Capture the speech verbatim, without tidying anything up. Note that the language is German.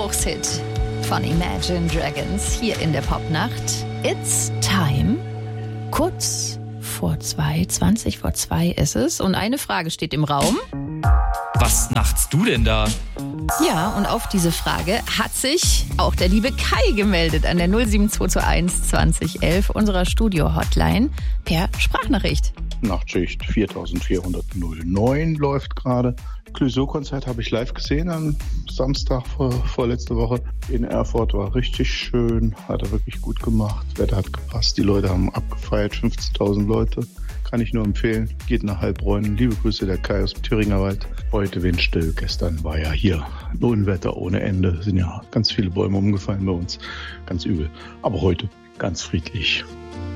Umbruchshit von Imagine Dragons hier in der Popnacht. It's time. Kurz vor zwei, zwanzig vor zwei ist es. Und eine Frage steht im Raum. Was nachts du denn da? Ja, und auf diese Frage hat sich auch der liebe Kai gemeldet an der null sieben zwei zwei eins zwanzig elf unserer Studio-Hotline per Sprachnachricht. Nachtschicht viertausendvierhundertneun läuft gerade. Clouseau-Konzert habe ich live gesehen am Samstag vor, vorletzte Woche in Erfurt. War richtig schön, hat er wirklich gut gemacht. Wetter hat gepasst, die Leute haben abgefeiert, fünfzehntausend Leute. Kann ich nur empfehlen. Geht nach Heilbronn. Liebe Grüße, der Kai aus dem Thüringer Wald. Heute windstill. Gestern war ja hier Unwetter ohne Ende. Sind ja ganz viele Bäume umgefallen bei uns. Ganz übel. Aber heute ganz friedlich.